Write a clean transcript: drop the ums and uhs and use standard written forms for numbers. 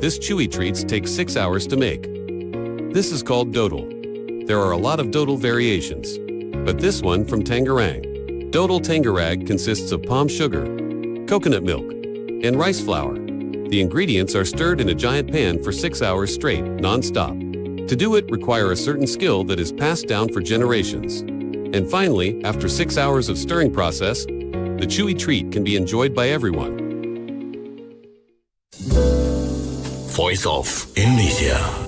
This chewy treats take 6 hours to make. This is called dodol. There are a lot of dodol variations, but this one from Tangerang. Dodol Tangerang consists of palm sugar, coconut milk, and rice flour. The ingredients are stirred in a giant pan for 6 hours straight, non-stop. To do it require a certain skill that is passed down for generations. And finally, after 6 hours of stirring process, the chewy treat can be enjoyed by everyone. Voice of Indonesia.